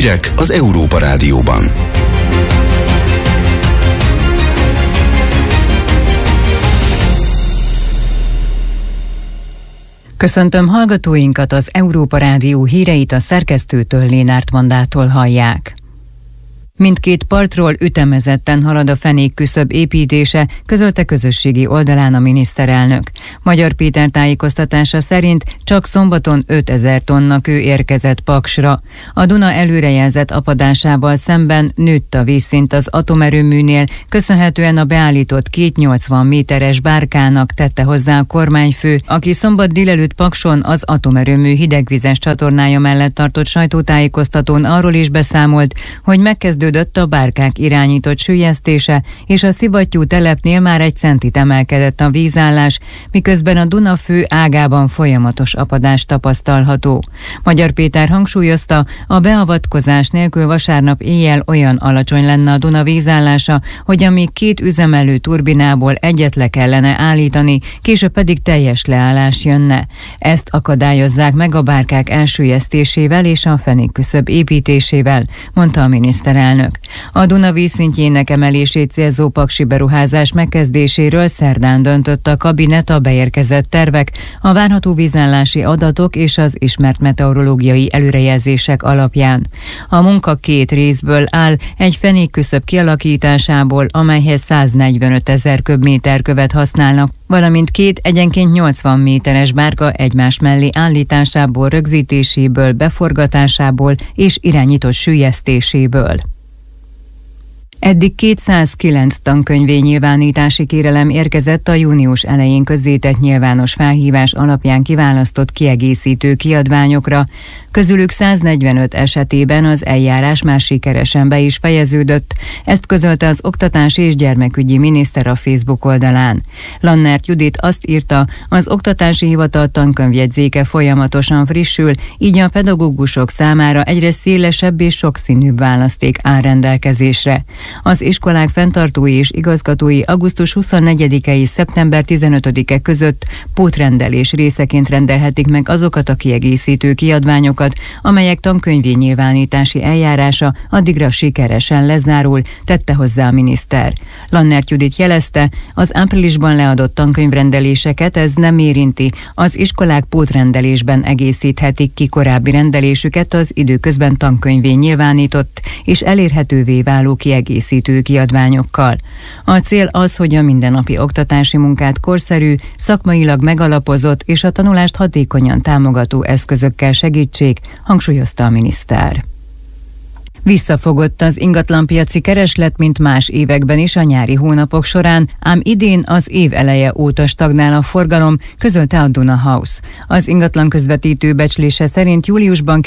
Hírek az Európa Rádióban. Köszöntöm hallgatóinkat, az Európa Rádió híreit a szerkesztőtől, Lénárt Mandától hallják. Mindkét partról ütemezetten halad a fenékküszöb építése, közölte közösségi oldalán a miniszterelnök. Magyar Péter tájékoztatása szerint csak szombaton 5000 tonna kő érkezett Paksra. A Duna előrejelzett apadásával szemben nőtt a vízszint az atomerőműnél, köszönhetően a beállított 280 méteres bárkának, tette hozzá a kormányfő, aki szombat délelőtt Pakson az atomerőmű hidegvizes csatornája mellett tartott sajtótájékoztatón arról is beszámolt, hogy megkezdődött a bárkák irányított süllyesztése, és a szivattyú telepnél már 1 centit emelkedett a vízállás, miközben a Duna fő ágában folyamatos apadás tapasztalható. Magyar Péter hangsúlyozta, a beavatkozás nélkül vasárnap éjjel olyan alacsony lenne a Duna vízállása, hogy amíg 2 üzemelő turbinából egyet le kellene állítani, később pedig teljes leállás jönne. Ezt akadályozzák meg a bárkák elsüllyesztésével és a fenékküszöb építésével, mondta a miniszterelnök. A Duna vízszintjének emelését célzó paksi beruházás megkezdéséről szerdán döntött a kabinet a beérkezett tervek, a várható vízállási adatok és az ismert meteorológiai előrejelzések alapján. A munka 2 részből áll, egy fenékküszöb kialakításából, amelyhez 145 000 köbméter követ használnak, valamint 2 egyenként 80 méteres bárka egymás mellé állításából, rögzítéséből, beforgatásából és irányított süllyesztéséből. Eddig 209 tankönyvnyilvánítási kérelem érkezett a június elején közzétett nyilvános felhívás alapján kiválasztott kiegészítő kiadványokra. Közülük 145 esetében az eljárás már sikeresen be is fejeződött, ezt közölte az Oktatási és Gyermekügyi Miniszter a Facebook oldalán. Lannert Judit azt írta, az Oktatási Hivatal tankönyvjegyzéke folyamatosan frissül, így a pedagógusok számára egyre szélesebb és sokszínűbb választék áll rendelkezésre. Az iskolák fenntartói és igazgatói augusztus 24-i szeptember 15-e között pótrendelés részeként rendelhetik meg azokat a kiegészítő kiadványokat, amelyek tankönyvnyilvánítási eljárása addigra sikeresen lezárul, tette hozzá a miniszter. Lannert Judit jelezte, az áprilisban leadott tankönyvrendeléseket ez nem érinti, az iskolák pótrendelésben egészíthetik ki korábbi rendelésüket az időközben tankönyvvé nyilvánított és elérhetővé váló kiegészítő kiadványokkal. A cél az, hogy a mindennapi oktatási munkát korszerű, szakmailag megalapozott és a tanulást hatékonyan támogató eszközökkel segítsék, hangsúlyozta a miniszter. Visszafogott az ingatlanpiaci kereslet, mint más években is a nyári hónapok során, ám idén az év eleje óta stagnál a forgalom, közölte a Duna House. Az ingatlan közvetítő becslése szerint júliusban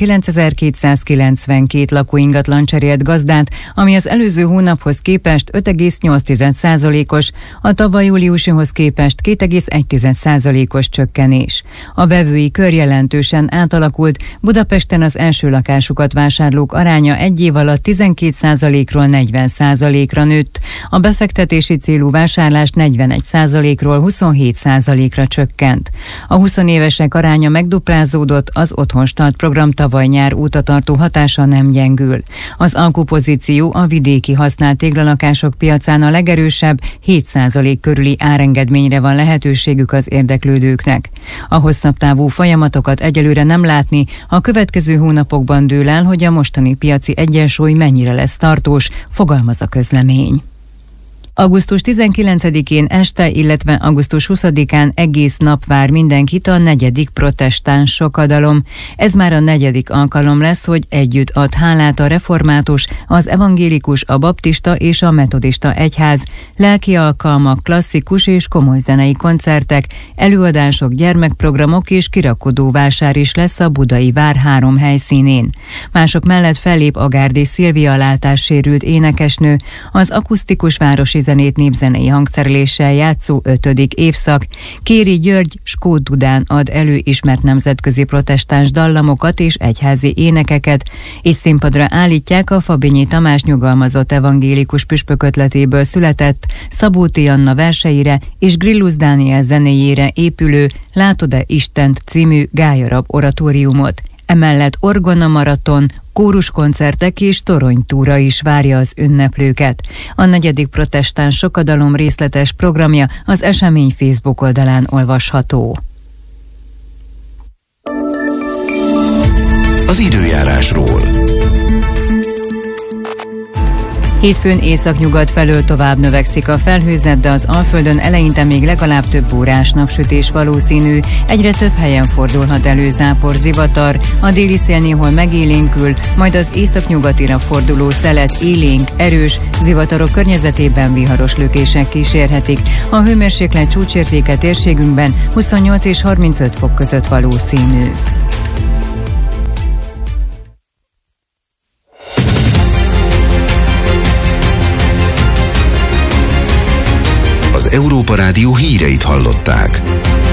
9292 lakóingatlan cserélt gazdát, ami az előző hónaphoz képest 5,8%-os, a tavaly júliusihoz képest 2,1%-os csökkenés. A vevői kör jelentősen átalakult, Budapesten az első lakásukat vásárlók aránya egy év alatt 12%-ról 40%-ra nőtt, a befektetési célú vásárlás 41%-ról 27%-ra csökkent. A 20 évesek aránya megduplázódott, az Otthonstart program tavaly nyár óta tartó hatása nem gyengül. Az alkupozíció a vidéki használt téglalakások piacán a legerősebb, 7% körüli árengedményre van lehetőségük az érdeklődőknek. A hosszabb távú folyamatokat egyelőre nem látni, a következő hónapokban dől el, hogy a mostani piaci egyensúly mennyire lesz tartós, fogalmaz a közlemény. Augusztus 19-én este, illetve augusztus 20-án egész nap vár mindenkit a 4. protestáns sokadalom. Ez már a 4. alkalom lesz, hogy együtt ad hálát a református, az evangélikus, a baptista és a metodista egyház, lelki alkalmak, klasszikus és komoly zenei koncertek, előadások, gyermekprogramok és kirakodóvásár is lesz a budai vár 3 helyszínén. Mások mellett fellép Agárdi Szilvia látássérült énekesnő, az akusztikus városi zenét népzenei hangszereléssel játszó 5. évszak. Kéri György skót dudán ad elő ismert nemzetközi protestáns dallamokat és egyházi énekeket, és színpadra állítják a Fabinyi Tamás nyugalmazott evangélikus püspökötletéből született, Szabóti Anna verseire és Grillus Dániel zenéjére épülő Látod-e Istent című gályarab oratóriumot. Emellett orgona maraton, kóruskoncertek és toronytúra is várja az ünneplőket. A 4. protestáns sokadalom részletes programja az esemény Facebook oldalán olvasható. Az időjárásról. Hétfőn északnyugat felől tovább növekszik a felhőzet, de az Alföldön eleinte még legalább több órás napsütés valószínű. Egyre több helyen fordulhat elő zápor, zivatar, a déli szél néhol megélénkül, majd az északnyugatira forduló szelet élénk, erős, zivatarok környezetében viharos lökések kísérhetik. A hőmérséklet csúcsértéke térségünkben 28 és 35 fok között valószínű. Az Európa Rádió híreit hallották.